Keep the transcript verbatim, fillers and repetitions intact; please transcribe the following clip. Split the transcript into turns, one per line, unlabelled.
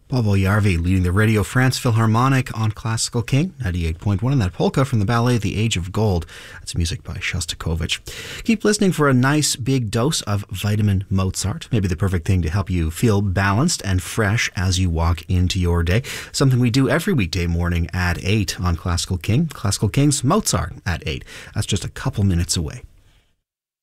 Paul Boyarvi leading the Radio France Philharmonic on Classical King ninety-eight point one, and that polka from the ballet The Age of Gold. That's music by Shostakovich. Keep listening for a nice big dose of vitamin Mozart. Maybe the perfect thing to help you feel balanced and fresh as you walk into your day. Something we do every weekday morning at eight on Classical King. Classical King's Mozart at eight. That's just a couple minutes away.